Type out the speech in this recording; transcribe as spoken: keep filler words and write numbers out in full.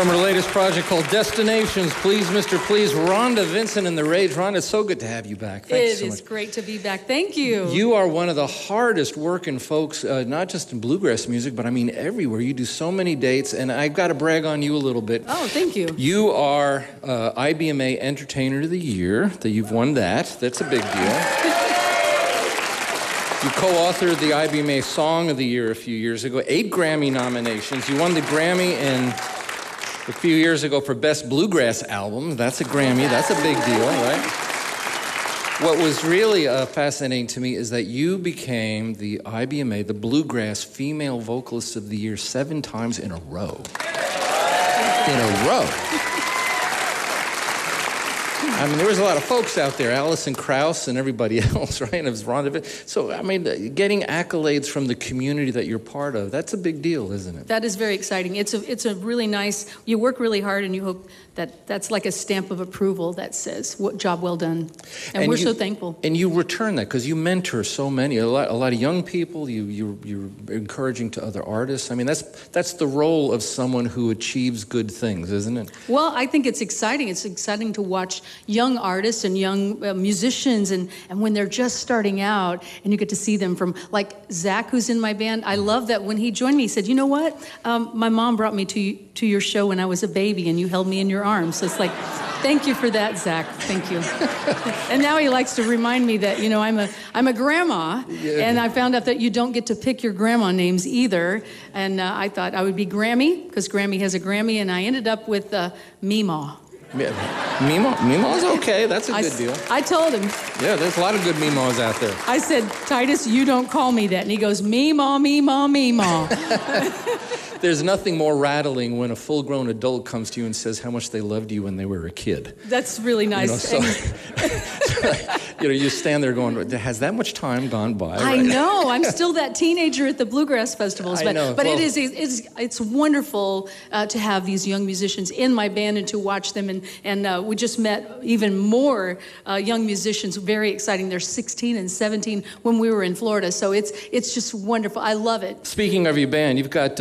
From her latest project called Destinations, Please, Mister Please, Rhonda Vincent and the Rage. Rhonda, it's so good to have you back. Thanks It so is much. great to be back. Thank you. You are one of the hardest working folks, uh, not just in bluegrass music, but I mean everywhere. You do so many dates, and I've got to brag on you a little bit. Oh, thank you. You are uh, I B M A Entertainer of the Year. That you've won that. That's a big deal. You co-authored the I B M A Song of the Year a few years ago. Eight Grammy nominations. You won the Grammy in a few years ago for Best Bluegrass Album. That's a Grammy. That's a big deal, right? What was really uh, fascinating to me is that you became the I B M A, the Bluegrass Female Vocalist of the Year, seven times in a row. In a row. I mean, there was a lot of folks out there, Alison Krauss and everybody else, right? And it was Rhonda. So, I mean, getting accolades from the community that you're part of, that's a big deal, isn't it? That is very exciting. It's a, it's a really nice, you work really hard and you hope that that's like a stamp of approval that says, what job well done. And, and we're you, so thankful. And you return that because you mentor so many, a lot, a lot of young people, you, you, you're encouraging to other artists. I mean, that's, that's the role of someone who achieves good things, isn't it? Well, I think it's exciting. It's exciting to watch young artists and young uh, musicians, and, and when they're just starting out, and you get to see them from, like Zach, who's in my band. I love that when he joined me, he said, you know what? Um, my mom brought me to, to your show when I was a baby, and you held me in your arms. So it's like, thank you for that, Zach. Thank you. And now he likes to remind me that, you know, I'm a, I'm a grandma, yeah. And I found out that you don't get to pick your grandma names either. And uh, I thought I would be Grammy, because Grammy has a Grammy, and I ended up with uh, Meemaw. Meemaw? Meemaw's okay. That's a good I, deal. I told him. Yeah, there's a lot of good Meemaws out there. I said, Titus, you don't call me that. And he goes, Meemaw, Meemaw, Meemaw. There's nothing more rattling when a full-grown adult comes to you and says how much they loved you when they were a kid. That's really nice. You know, so, you know, you stand there going, has that much time gone by? I right? know. I'm still that teenager at the bluegrass festivals. But, I know. but well, it is, it's, it's wonderful uh, to have these young musicians in my band and to watch them. And, and uh, we just met even more uh, young musicians, very exciting. They're sixteen and seventeen when we were in Florida. So it's, it's just wonderful. I love it. Speaking of your band, you've got